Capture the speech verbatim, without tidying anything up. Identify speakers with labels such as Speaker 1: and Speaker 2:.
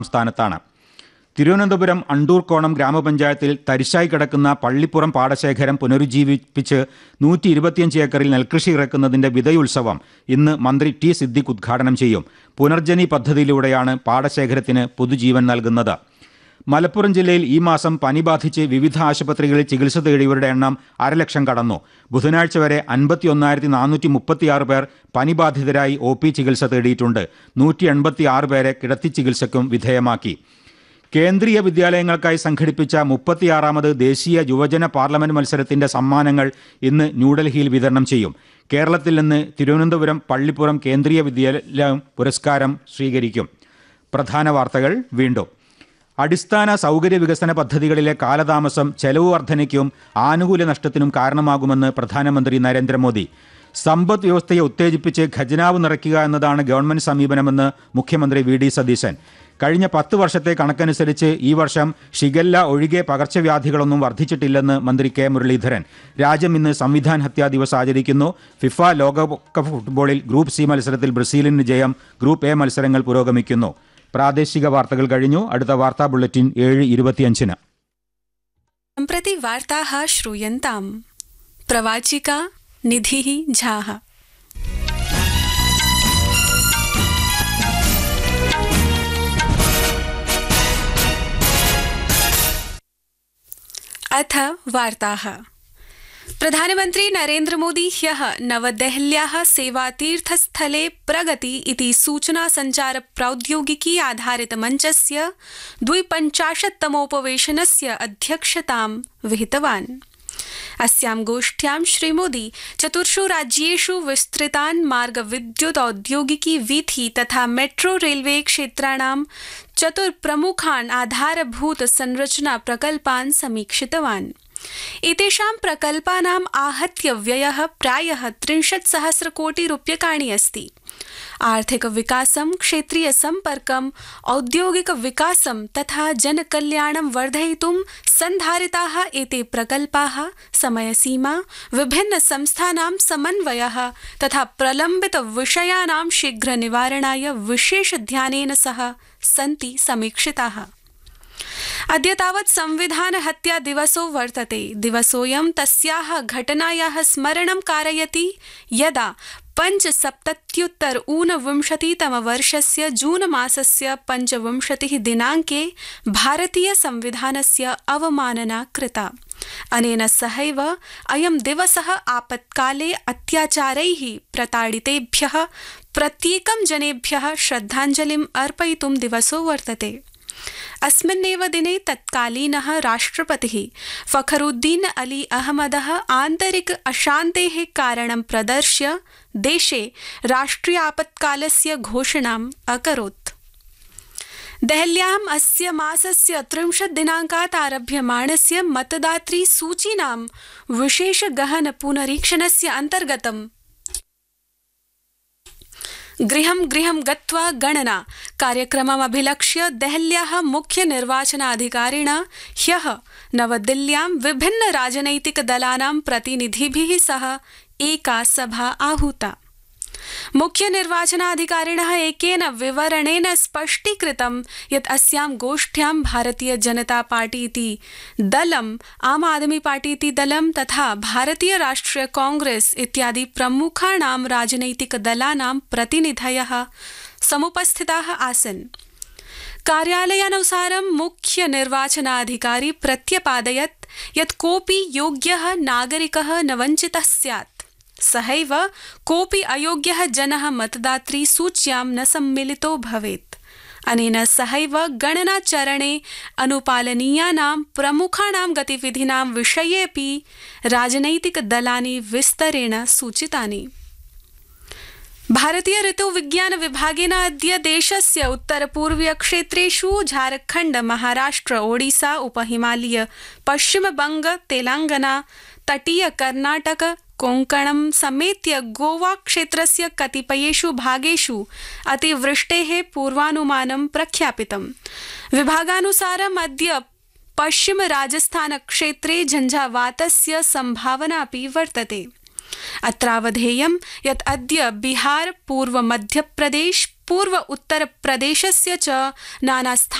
Speaker 1: സംസ്ഥാനത്താണ്. തിരുവനന്തപുരം അണ്ടൂർക്കോണം ഗ്രാമപഞ്ചായത്തിൽ തരിശായി കിടക്കുന്ന പള്ളിപ്പുറം പാടശേഖരം പുനരുജ്ജീവിപ്പിച്ച് നൂറ്റി ഇരുപത്തിയഞ്ച് ഏക്കറിൽ നെൽകൃഷി ഇറക്കുന്നതിന്റെ വിതയുത്സവം ഇന്ന് മന്ത്രി ടി സിദ്ദിഖ് ഉദ്ഘാടനം ചെയ്യും. പുനർജനി പദ്ധതിയിലൂടെയാണ് പാടശേഖരത്തിന് പുതുജീവൻ നൽകുന്നത്. മലപ്പുറം ജില്ലയിൽ ഈ മാസം പനി ബാധിച്ച് വിവിധ ആശുപത്രികളിൽ ചികിത്സ തേടിയവരുടെ എണ്ണം അരലക്ഷം കടന്നു. ബുധനാഴ്ച വരെ അൻപത്തി ഒന്നായിരത്തി നാനൂറ്റി മുപ്പത്തിയാറ് പേർ പനിബാധിതരായി ഒ പി ചികിത്സ തേടിയിട്ടുണ്ട്. നൂറ്റി എൺപത്തി ആറ് പേരെ കിടത്തി ചികിത്സയ്ക്കും വിധേയമാക്കി. കേന്ദ്രീയ വിദ്യാലയങ്ങൾക്കായി സംഘടിപ്പിച്ച മുപ്പത്തിയാറാമത് ദേശീയ യുവജന പാർലമെന്റ് മത്സരത്തിന്റെ സമ്മാനങ്ങൾ ഇന്ന് ന്യൂഡൽഹിയിൽ വിതരണം ചെയ്യും. കേരളത്തിൽ നിന്ന് തിരുവനന്തപുരം പള്ളിപ്പുറം കേന്ദ്രീയ വിദ്യാലയം പുരസ്കാരം സ്വീകരിക്കും. പ്രധാന വാർത്തകൾ വീണ്ടും. അടിസ്ഥാന സൗകര്യ വികസന പദ്ധതികളിലെ കാലതാമസം ചെലവ് വർധനയ്ക്കും ആനുകൂല്യ നഷ്ടത്തിനും കാരണമാകുമെന്ന് പ്രധാനമന്ത്രി നരേന്ദ്രമോദി. സമ്പദ് വ്യവസ്ഥയെ ഉത്തേജിപ്പിച്ച് ഖജനാവ് നിറയ്ക്കുക എന്നതാണ് ഗവൺമെന്റ് സമീപനമെന്ന് മുഖ്യമന്ത്രി വി ഡി സതീശൻ. കഴിഞ്ഞ പത്ത് വർഷത്തെ കണക്കനുസരിച്ച് ഈ വർഷം ഷിഗല്ല ഒഴികെ പകർച്ചവ്യാധികളൊന്നും വർദ്ധിച്ചിട്ടില്ലെന്ന് മന്ത്രി കെ മുരളീധരൻ. രാജ്യം ഇന്ന് സംവിധാൻ ഹത്യാ ദിവസ് ആചരിക്കുന്നു. ഫിഫ ലോകകപ്പ് ഫുട്ബോളിൽ ഗ്രൂപ്പ് സി മത്സരത്തിൽ ബ്രസീലിന് ജയം. ഗ്രൂപ്പ് എ മത്സരങ്ങൾ പുരോഗമിക്കുന്നു. പ്രാദേശിക വാർത്തകൾ കഴിഞ്ഞു. അടുത്ത വാർത്താ ബുള്ളറ്റിൻ ഏഴ് ഇരുപത്തിയഞ്ചിന്.
Speaker 2: सम्प्रति वार्ताः श्रूयन्ताम्. प्रवाचिका निधिः झाः. अथ वार्ताः. प्रधानमन्त्री नरेन्द्र मोदी ह्यः नवदेहल्याः सेवातीर्थस्थले प्रगति इति सूचना संचार प्रौद्योगिकी आधारित मञ्चस्य द्विपञ्चाशत्तमोपवेशनस्य अध्यक्षतां विहितवान्. अस्यां गोष्ठ्यां श्रीमोदी चतुर्षु राज्येषु विस्तृतान् मार्गविद्युत् औद्योगिकी वीथि तथा मेट्रो रेलवे क्षेत्राणां चतुर्प्रमुखान् आधारभूत संरचना प्रकल्पान् समीक्षितवान्. एतेषां प्रकल्पानाम् आहत्य व्ययः प्रायः त्रिंशत् सहस्र कोटि रूप्यकाणि अस्ति. आर्थिक विकासं, क्षेत्रीय सम्पर्कम्, औद्योगिक विकासं तथा जनकल्याणं वर्धयितुं सन्धारिताः एते प्रकल्पाः समयसीमा, विभिन्न संस्थानां समन्वयः तथा प्रलम्बित विषयाणां शीघ्र निवारणाय विशेष ध्यानेन सह सन्ति समीक्षिताः. अद्य तावत् संविधान हत्या दिवसो वर्तते. दिवसोऽयं तस्याः घटनायाः स्मरणं कारयति यदा पञ्चसप्तत्युत्तर ऊनविंशतितमवर्षस्य जून मासस्य पञ्चविंशतिः दिनाङ्के भारतीय संविधानस्य अवमानना कृता. अनेन सहैव अयं दिवसः आपत्काले अत्याचारैः प्रताडितेभ्यः प्रत्येकं जनेभ्यः श्रद्धाञ्जलिम् अर्पयितुं दिवसो वर्तते. अस्मिन्नेव दिने तत्कालीनः राष्ट्रपतिः फखरुद्दीन अली अहमदः आन्तरिक अशान्तेः कारणं प्रदर्श्य देशे राष्ट्रिय आपत्कालस्य घोषणाम् अकरोत्. देहल्याम् अस्य मासस्य त्रिंशत् दिनाङ्कात् आरभ्यमाणस्य मतदातृ सूचीनां विशेष गहन पुनरीक्षणस्य अन्तर्गतं गृहं गृहं गत्वा गणना कार्यक्रममभिलक्ष्य देहल्याः मुख्य निर्वाचनाधिकारिणा ह्यः नवदिल्ल्यां विभिन्न राजनैतिक दलानां प्रतिनिधिभिः सह एका सभा आहूता. मुख्य निर्वाचनाधिकारिणः एकेन विवरणेन स्पष्टीकृतं यत् अस्यां गोष्ठ्यां भारतीय जनता पार्टी इति दलम्, आम आदमी पार्टी इति दलं तथा भारतीय राष्ट्रिय कांग्रेस इत्यादि प्रमुखाणां राजनैतिक दलानां प्रतिनिधयः समुपस्थिताः आसन्. कार्यालयानुसारं मुख्य निर्वाचनाधिकारी प्रत्यपादयत् यत् कोऽपि योग्यः नागरिकः न वञ्चितः स्यात्. सहैव कोऽपि अयोग्यः जनः मतदातृ सूच्यां न सम्मिलितो भवेत्. अनेन सहैव गणनाचरणे अनुपालनीयानां प्रमुखाणां गतिविधीनां विषयेऽपि राजनैतिक दलानि विस्तरेण सूचितानि. भारतीय ऋतुविज्ञान विभागेन अद्य देशस्य उत्तरपूर्वीय क्षेत्रेषु झारखण्ड, महाराष्ट्र, ओडिसा, उपहिमालय, पश्चिमबंग, तेलंगाना, तटीय कर्नाटक, कोङ्कणं समेत्य गोवा क्षेत्रस्य कतिपयेषु भागेषु अतिवृष्टेः पूर्वानुमानं प्रख्यापितम्. विभागानुसारम् अद्य पश्चिम राजस्थान क्षेत्रे झञ्झावातस्य संभावनापि वर्तते. अत्रावधेयं यत् अद्य बिहार, पूर्व मध्यप्रदेश, पूर्व उत्तरप्रदेशस्य च नाना